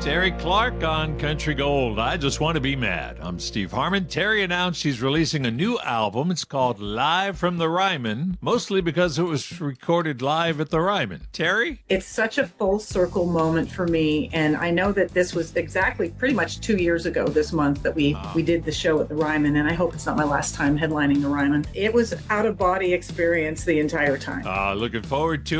Terry Clark on Country Gold. I Just Want to Be Mad. I'm Steve Harmon. Terry announced she's releasing a new album. It's called Live from the Ryman, mostly because it was recorded live at the Ryman. Terry? It's such a full circle moment for me. And I know that this was exactly pretty much 2 years ago this month that we did the show at the Ryman. And I hope it's not my last time headlining the Ryman. It was out of body experience the entire time. Looking forward to